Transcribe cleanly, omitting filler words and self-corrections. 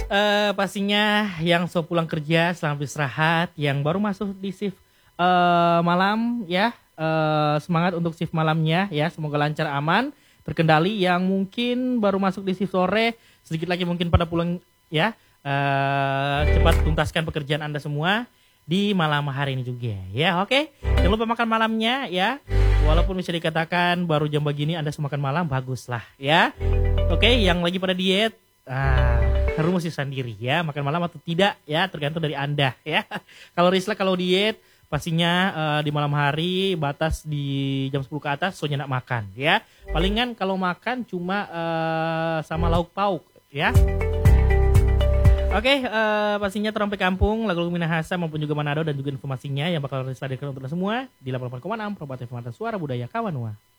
Pastinya yang so pulang kerja selamat istirahat, yang baru masuk di shift malam ya, semangat untuk shift malamnya ya, semoga lancar aman, terkendali. Yang mungkin baru masuk di shift sore, sedikit lagi mungkin pada pulang ya, cepat tuntaskan pekerjaan Anda semua di malam hari ini juga ya. Oke, jangan lupa makan malamnya ya, walaupun bisa dikatakan baru jam begini Anda semua makan malam, bagus lah ya. Oke, yang lagi pada diet, rumus sendiri ya, makan malam atau tidak ya, tergantung dari Anda ya. Kalau Rizla kalau diet pastinya di malam hari, batas di jam 10 ke atas soalnya nak makan ya. Palingan kalau makan cuma sama lauk pauk ya. Oke, pastinya Terampai Kampung, lagu-lagu Minahasa maupun juga Manado dan juga informasinya yang bakal Rizla hadirkan untuk semua di 88,6 Probat FM Suara Budaya Kawanua.